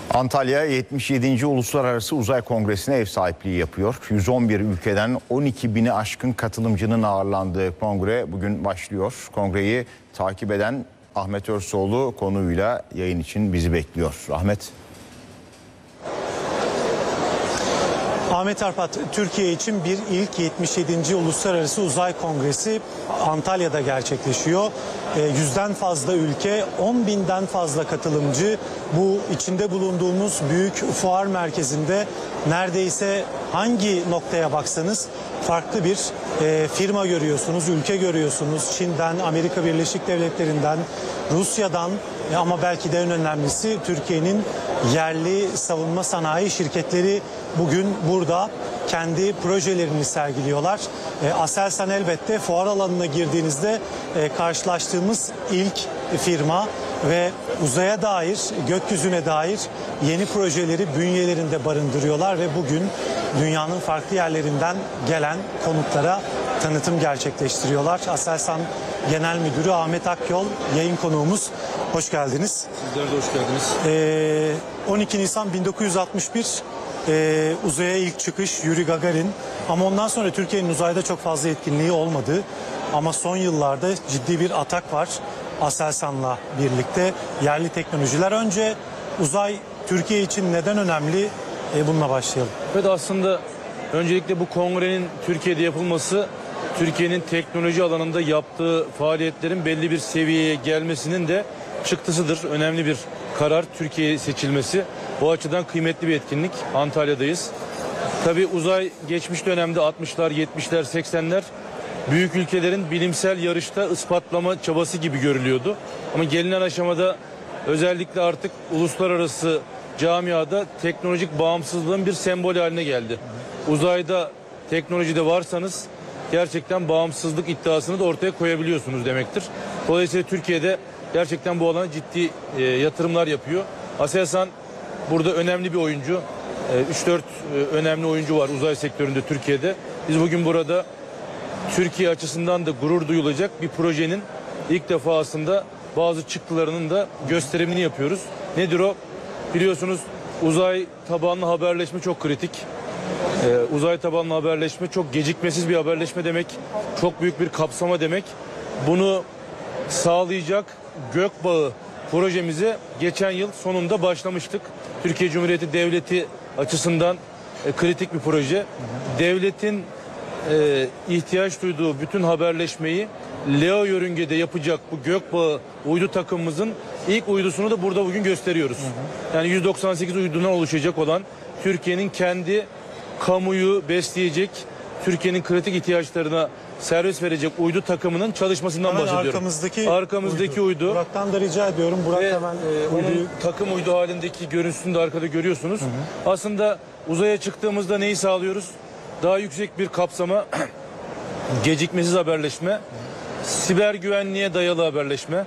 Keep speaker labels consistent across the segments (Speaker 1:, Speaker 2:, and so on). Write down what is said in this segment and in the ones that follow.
Speaker 1: Antalya 77. Uluslararası Uzay Kongresi'ne ev sahipliği yapıyor. 111 ülkeden 12 bini aşkın katılımcının ağırlandığı kongre bugün başlıyor. Kongreyi takip eden Ahmet Örsoğlu konuyla yayın için bizi bekliyor. Ahmet.
Speaker 2: Ahmet Arpat, Türkiye için bir ilk 77. Uluslararası Uzay Kongresi Antalya'da gerçekleşiyor. 100'den fazla ülke, 10.000'den fazla katılımcı bu içinde bulunduğumuz büyük fuar merkezinde neredeyse hangi noktaya baksanız farklı bir firma görüyorsunuz, ülke görüyorsunuz. Çin'den, Amerika Birleşik Devletleri'nden, Rusya'dan ama belki de en önemlisi Türkiye'nin yerli savunma sanayi şirketleri bugün burada kendi projelerini sergiliyorlar. Aselsan elbette fuar alanına girdiğinizde karşılaştığımız ilk firma ve uzaya dair, gökyüzüne dair yeni projeleri bünyelerinde barındırıyorlar ve bugün dünyanın farklı yerlerinden gelen konuklara tanıtım gerçekleştiriyorlar. Aselsan Genel Müdürü Ahmet Akyol yayın konuğumuz. Hoş geldiniz.
Speaker 3: Sizler de hoş geldiniz.
Speaker 2: 12 Nisan 1961 uzaya ilk çıkış Yuri Gagarin, ama ondan sonra Türkiye'nin uzayda çok fazla etkinliği olmadı. Ama son yıllarda ciddi bir atak var Aselsan'la birlikte yerli teknolojiler. Önce uzay Türkiye için neden önemli? Bununla başlayalım.
Speaker 3: Evet, aslında öncelikle bu kongrenin Türkiye'de yapılması, Türkiye'nin teknoloji alanında yaptığı faaliyetlerin belli bir seviyeye gelmesinin de çıktısıdır. Önemli bir karar Türkiye seçilmesi. Bu açıdan kıymetli bir etkinlik. Antalya'dayız. Tabii uzay geçmiş dönemde 60'lar, 70'ler, 80'ler büyük ülkelerin bilimsel yarışta ispatlama çabası gibi görülüyordu. Ama gelinen aşamada özellikle artık uluslararası camiada teknolojik bağımsızlığın bir sembolü haline geldi. Uzayda, teknolojide varsanız gerçekten bağımsızlık iddiasını da ortaya koyabiliyorsunuz demektir. Dolayısıyla Türkiye'de gerçekten bu alana ciddi yatırımlar yapıyor. Aselsan burada önemli bir oyuncu. 3-4 önemli oyuncu var uzay sektöründe Türkiye'de. Biz bugün burada Türkiye açısından da gurur duyulacak bir projenin ilk defasında bazı çıktılarının da gösterimini yapıyoruz. Nedir o? Biliyorsunuz uzay tabanlı haberleşme çok kritik. Uzay tabanlı haberleşme çok gecikmesiz bir haberleşme demek. Çok büyük bir kapsama demek. Bunu sağlayacak Gökbağı projemize geçen yıl sonunda başlamıştık. Türkiye Cumhuriyeti Devleti açısından kritik bir proje. Devletin ihtiyaç duyduğu bütün haberleşmeyi LEO yörüngede yapacak bu Gökbağı uydu takımımızın ilk uydusunu da burada bugün gösteriyoruz. Yani 198 uydudan oluşacak olan Türkiye'nin kendi kamuyu besleyecek, Türkiye'nin kritik ihtiyaçlarına servis verecek uydu takımının çalışmasından
Speaker 2: hemen
Speaker 3: bahsediyorum. Arkamızdaki uydu.
Speaker 2: Burak'tan da rica ediyorum. Burak
Speaker 3: Ve
Speaker 2: hemen
Speaker 3: onun takım uydu halindeki görüntüsünü de arkada görüyorsunuz. Aslında uzaya çıktığımızda neyi sağlıyoruz? Daha yüksek bir kapsama, gecikmesiz haberleşme, siber güvenliğe dayalı haberleşme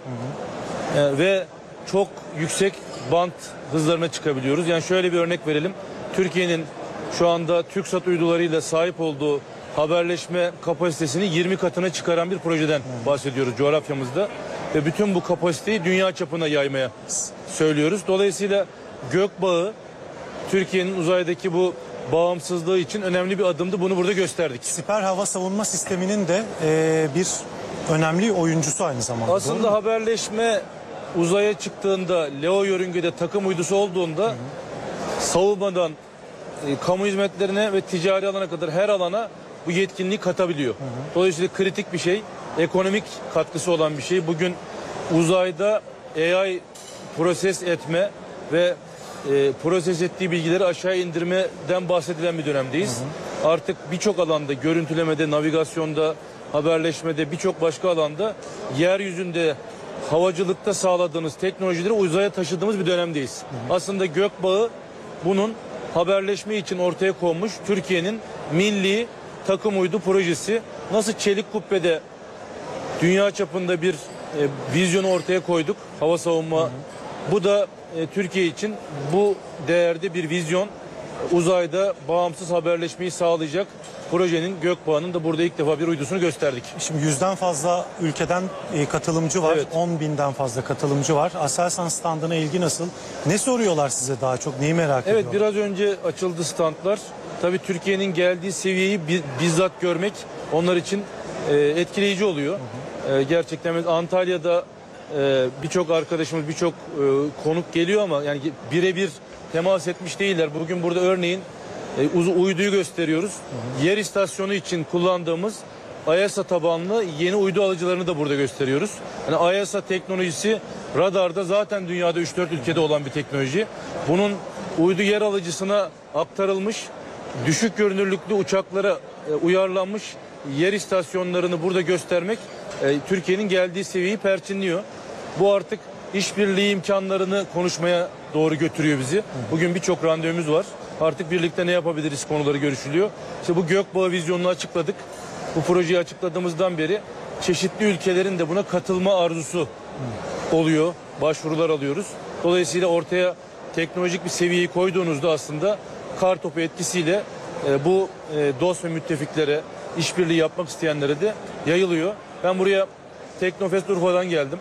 Speaker 3: ve çok yüksek bant hızlarına çıkabiliyoruz. Yani şöyle bir örnek verelim. Türkiye'nin şu anda TürkSat uydularıyla sahip olduğu haberleşme kapasitesini 20 katına çıkaran bir projeden bahsediyoruz coğrafyamızda. Ve bütün bu kapasiteyi dünya çapına yaymaya söylüyoruz. Dolayısıyla Gökbağı Türkiye'nin uzaydaki bu bağımsızlığı için önemli bir adımdı. Bunu burada gösterdik.
Speaker 2: Siper hava savunma sisteminin de bir önemli oyuncusu aynı zamanda.
Speaker 3: Aslında haberleşme uzaya çıktığında, LEO yörüngede takım uydusu olduğunda savunmadan kamu hizmetlerine ve ticari alana kadar her alana bu yetkinliği katabiliyor. Dolayısıyla kritik bir şey, ekonomik katkısı olan bir şey. Bugün uzayda AI proses etme ve proses ettiği bilgileri aşağı indirmeden bahsedilen bir dönemdeyiz. Artık birçok alanda, görüntülemede, navigasyonda, haberleşmede, birçok başka alanda yeryüzünde havacılıkta sağladığımız teknolojileri uzaya taşıdığımız bir dönemdeyiz. Aslında Gökbağı bunun haberleşme için ortaya konmuş Türkiye'nin milli takım uydu projesi. Nasıl Çelik Kubbe'de dünya çapında bir vizyonu ortaya koyduk, hava savunma. Bu da Türkiye için bu değerde bir vizyon, uzayda bağımsız haberleşmeyi sağlayacak projenin Gökbağ'ın da burada ilk defa bir uydusunu gösterdik.
Speaker 2: Şimdi 100'den fazla ülkeden katılımcı var.
Speaker 3: Evet.
Speaker 2: 10.000'den fazla katılımcı var. Aselsan standına ilgi nasıl? Ne soruyorlar size daha çok? Neyi merak
Speaker 3: Evet,
Speaker 2: ediyorlar?
Speaker 3: biraz önce açıldı standlar. Tabii Türkiye'nin geldiği seviyeyi bizzat görmek onlar için etkileyici oluyor. Gerçekten Antalya'da birçok arkadaşımız, birçok konuk geliyor ama yani birebir temas etmiş değiller. Bugün burada örneğin uyduyu gösteriyoruz. Yer istasyonu için kullandığımız AESA tabanlı yeni uydu alıcılarını da burada gösteriyoruz. Yani AESA teknolojisi radarda zaten dünyada 3-4 ülkede olan bir teknoloji. Bunun uydu yer alıcısına aktarılmış, düşük görünürlüklü uçaklara uyarlanmış yer istasyonlarını burada göstermek Türkiye'nin geldiği seviyeyi perçinliyor. Bu artık işbirliği imkanlarını konuşmaya doğru götürüyor bizi. Bugün birçok randevumuz var. Artık birlikte ne yapabiliriz konuları görüşülüyor. İşte bu Gökbağı vizyonunu açıkladık. Bu projeyi açıkladığımızdan beri çeşitli ülkelerin de buna katılma arzusu oluyor. Başvurular alıyoruz. Dolayısıyla ortaya teknolojik bir seviyeyi koyduğunuzda aslında kartopu etkisiyle bu dost ve müttefiklere, işbirliği yapmak isteyenlere de yayılıyor. Ben buraya Teknofest Urfa'dan geldim.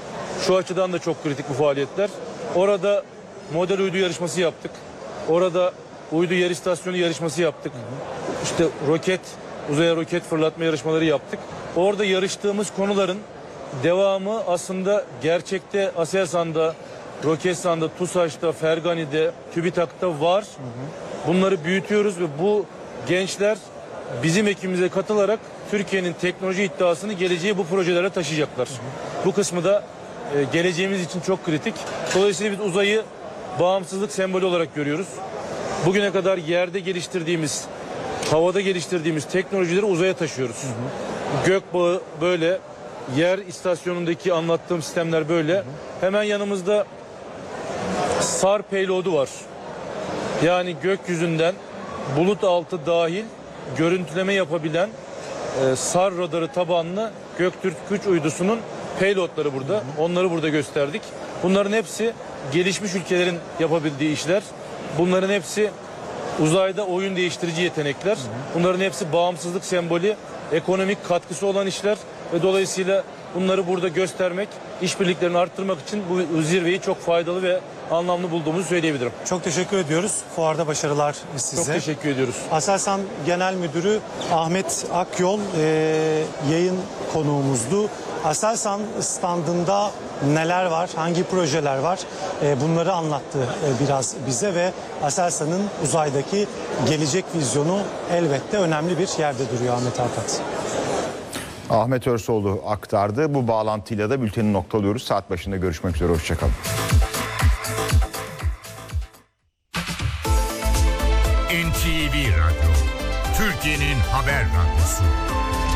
Speaker 3: Şu açıdan da çok kritik bu faaliyetler. Orada model uydu yarışması yaptık. Orada uydu yer istasyonu yarışması yaptık. İşte uzaya roket fırlatma yarışmaları yaptık. Orada yarıştığımız konuların devamı aslında gerçekte Aselsan'da, Roketsan'da, TUSAŞ'ta, Fergani'de, TÜBİTAK'ta var. Bunları büyütüyoruz ve bu gençler bizim ekibimize katılarak Türkiye'nin teknoloji iddiasını geleceğe bu projelere taşıyacaklar. Bu kısmı da geleceğimiz için çok kritik. Dolayısıyla biz uzayı bağımsızlık sembolü olarak görüyoruz. Bugüne kadar yerde geliştirdiğimiz, havada geliştirdiğimiz teknolojileri uzaya taşıyoruz. Gökbağı böyle, yer istasyonundaki anlattığım sistemler böyle. Hemen yanımızda SAR payload'u var. Yani gökyüzünden bulut altı dahil görüntüleme yapabilen SAR radarı tabanlı Göktürk 3 uydusunun payloadları burada. Onları burada gösterdik. Bunların hepsi gelişmiş ülkelerin yapabildiği işler. Bunların hepsi uzayda oyun değiştirici yetenekler. Bunların hepsi bağımsızlık sembolü, ekonomik katkısı olan işler ve dolayısıyla bunları burada göstermek, işbirliklerini arttırmak için bu zirveyi çok faydalı ve anlamlı bulduğumuzu söyleyebilirim.
Speaker 2: Çok teşekkür ediyoruz. Fuarda başarılar size.
Speaker 3: Çok teşekkür ediyoruz.
Speaker 2: Aselsan Genel Müdürü Ahmet Akyol yayın konuğumuzdu. Aselsan standında neler var, hangi projeler var bunları anlattı biraz bize ve Aselsan'ın uzaydaki gelecek vizyonu elbette önemli bir yerde duruyor Ahmet Arpat.
Speaker 1: Ahmet Örsoğlu aktardı. Bu bağlantıyla da bülteni noktalıyoruz. Saat başında görüşmek üzere. Hoşçakalın.
Speaker 4: NTV Radyo, Türkiye'nin haber radyosu.